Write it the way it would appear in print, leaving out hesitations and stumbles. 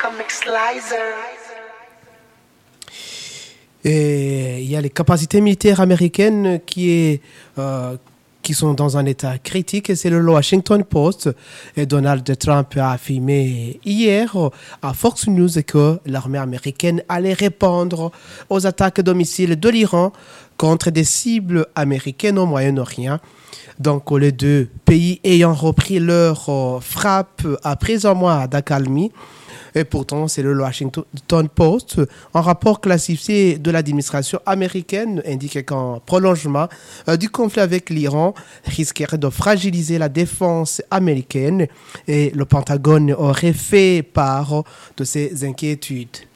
Comic Slicer. Et il y a les capacités militaires américaines qui sont dans un état critique, et c'est le Washington Post. Et Donald Trump a affirmé hier à Fox News que l'armée américaine allait répondre aux attaques de missiles de l'Iran contre des cibles américaines au Moyen-Orient. Donc les deux pays ayant repris leur frappe après un mois d'accalmie. Et pourtant, c'est le Washington Post, un rapport classifié de l'administration américaine, indiquait qu'un prolongement du conflit avec l'Iran risquerait de fragiliser la défense américaine, et le Pentagone aurait fait part de ses inquiétudes.